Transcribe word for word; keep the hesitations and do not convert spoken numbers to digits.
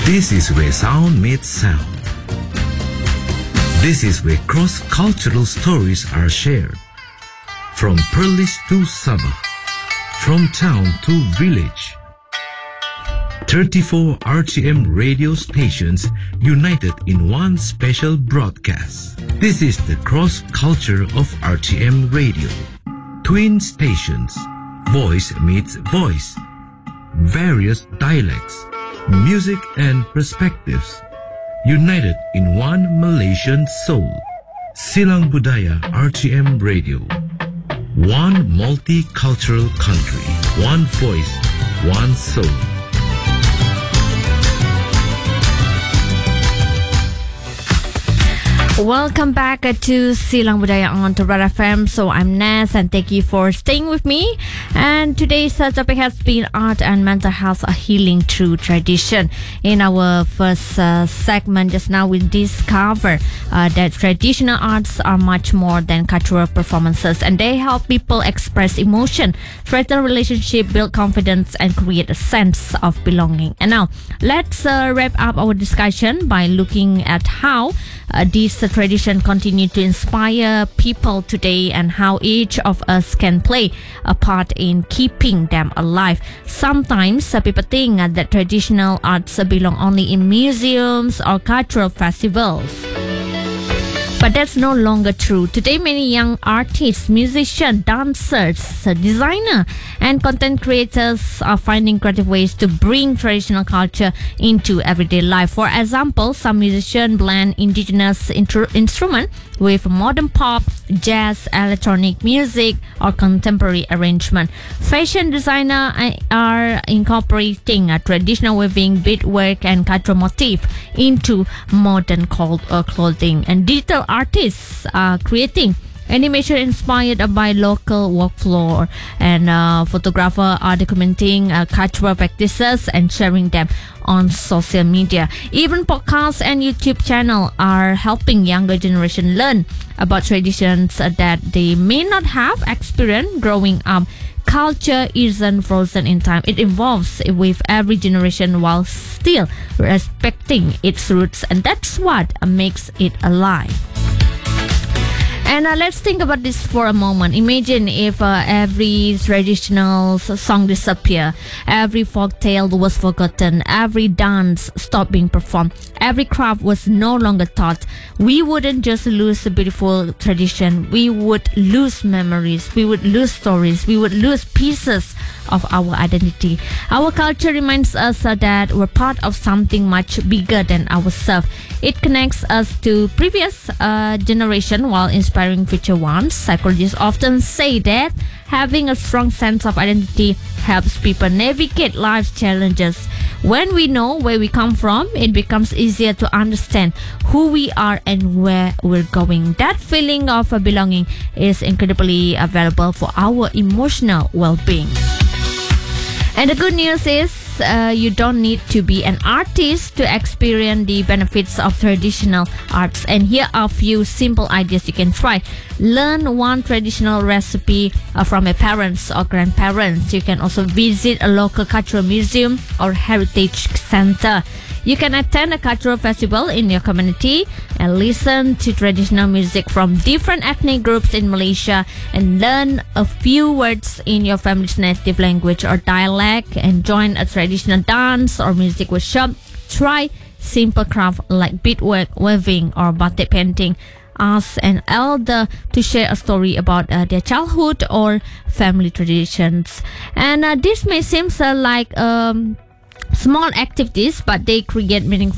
This is where sound meets sound. This is where cross-cultural stories are shared. From Perlis to Sabah, from town to village. thirty-four R T M radio stations united in one special broadcast. This is the cross-culture of R T M radio. Twin stations, voice meets voice. Various dialects, music and perspectives, united in one Malaysian soul. Silang Budaya R T M Radio. One multicultural country, one voice, one soul. Welcome back to Silang Budaya on Terra F M. So I'm Naz and thank you for staying with me. And today's uh, topic has been art and mental health, a healing through tradition. In our first uh, segment just now, we discover uh, that traditional arts are much more than cultural performances, and they help people express emotion, strengthen relationship, build confidence, and create a sense of belonging. And now let's uh, wrap up our discussion by looking at how uh, these uh, tradition continue to inspire people today and how each of us can play a part in keeping them alive. Sometimes uh, people think uh, that traditional arts uh, belong only in museums or cultural festivals. But that's no longer true. Today, many young artists, musicians, dancers, designers, and content creators are finding creative ways to bring traditional culture into everyday life. For example, some musicians blend indigenous intru- instruments with modern pop, jazz, electronic music, or contemporary arrangement. Fashion designers are incorporating a traditional weaving, beadwork, and cultural motif into modern clothing. And digital artists are creating animation inspired by local workflow, and uh, photographers are documenting uh, cultural practices and sharing them on social media. Even podcasts and YouTube channels are helping younger generation learn about traditions that they may not have experienced growing up. Culture isn't frozen in time. It evolves with every generation while still respecting its roots, and that's what makes it alive. And uh, let's think about this for a moment. Imagine if uh, every traditional song disappeared, every folk tale was forgotten, every dance stopped being performed, every craft was no longer taught. We wouldn't just lose a beautiful tradition, we would lose memories, we would lose stories, we would lose pieces of our identity. Our culture reminds us uh, that we're part of something much bigger than ourselves. It connects us to previous uh, generation while inspiring future ones. Psychologists often say that having a strong sense of identity helps people navigate life's challenges. When we know where we come from, it becomes easier to understand who we are and where we're going. That feeling of uh, belonging is incredibly uh, valuable for our emotional well-being. And the good news is uh, you don't need to be an artist to experience the benefits of traditional arts. And here are a few simple ideas you can try. Learn one traditional recipe uh, from your parents or grandparents. You can also visit a local cultural museum or heritage center. You can attend a cultural festival in your community and listen to traditional music from different ethnic groups in Malaysia and learn a few words in your family's native language or dialect and join a traditional dance or music workshop. Try simple craft like beadwork, weaving, or batik painting. Ask an elder to share a story about uh, their childhood or family traditions. And uh, this may seem uh, like um, small activities, but they create meaningful